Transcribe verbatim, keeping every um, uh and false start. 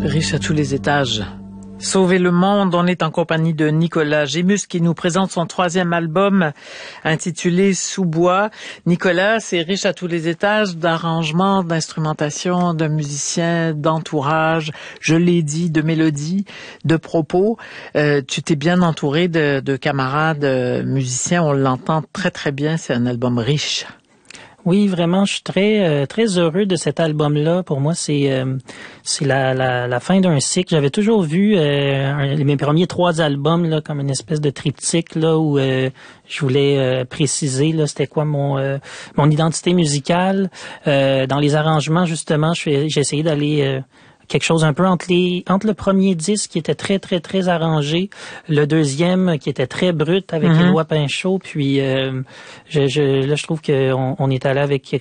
Riche à tous les étages. Sauver le monde, on est en compagnie de Nicolas Gémus qui nous présente son troisième album intitulé Sous-bois. Nicolas, c'est riche à tous les étages d'arrangements, d'instrumentation, de musiciens, d'entourage, je l'ai dit, de mélodies, de propos. Euh, tu t'es bien entouré de, de camarades musiciens, on l'entend très très bien, c'est un album riche. Oui, vraiment, je suis très euh, très heureux de cet album-là. Pour moi, c'est euh, c'est la, la la fin d'un cycle. J'avais toujours vu euh, un, mes premiers trois albums là comme une espèce de triptyque là où euh, je voulais euh, préciser là c'était quoi mon euh, mon identité musicale. Euh, dans les arrangements justement, j'ai essayé d'aller euh, quelque chose un peu entre les entre le premier disque qui était très très très arrangé, le deuxième qui était très brut avec mm-hmm. Éloi Pinchot, puis euh, je, je là je trouve que on, on est allé avec quelque